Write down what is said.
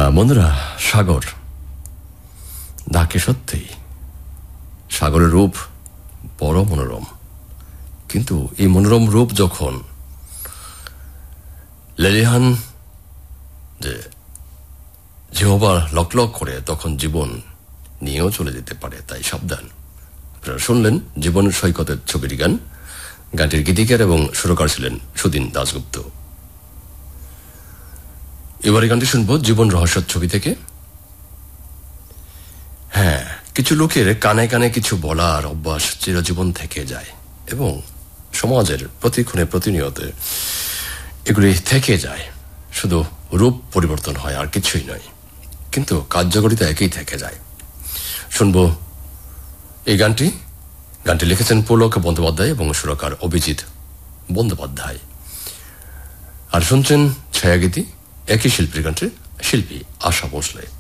বন্ধুরা, সাগর ডাকে সত্যি। সাগরের রূপ বড় মনোরম, কিন্তু এই মনোরম রূপ যখন লেলিহান যে জিহ্বা লকলক করে, তখন জীবন নিয়েও চলে যেতে পারে, তাই সাবধান। আপনারা শুনলেন জীবনের সৈকতের ছবির গান। গানটির গীতিকার এবং সুরকার ছিলেন সুদিন দাশগুপ্ত। এবারে গানটি শুনবো জীবন রহস্য ছবি থেকে। হ্যাঁ, কিছু লোকের কানে কানে কিছু বলার অভ্যাস চিরজীবন থেকে যায় এবং সমাজের প্রতিক্ষণে প্রতিনিয়ত এগুলি থেকে যায়। শুধু রূপ পরিবর্তন হয়, আর কিছুই নয়, কিন্তু কার্যকারিতা একই থেকে যায়। শুনবো এই গানটি। গানটি লিখেছেন পুলক বন্দ্যোপাধ্যায় এবং সুরকার অভিজিৎ বন্দ্যোপাধ্যায়। আর শুনছেন ছায়াগীতি, একই শিল্পীর গানটির শিল্পী আশা ভোসলে।